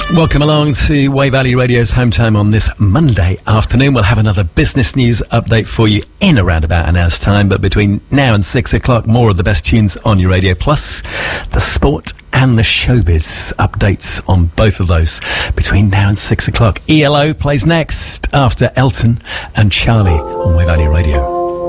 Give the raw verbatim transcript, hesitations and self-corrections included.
Welcome along to Way Valley Radio's Home Time on this Monday afternoon. We'll have another business news update for you in around about an hour's time, but between now and six o'clock, more of the best tunes on your radio, plus the sport and the showbiz updates on both of those between now and six o'clock. E L O plays next after Elton and Charlie on Way Valley Radio.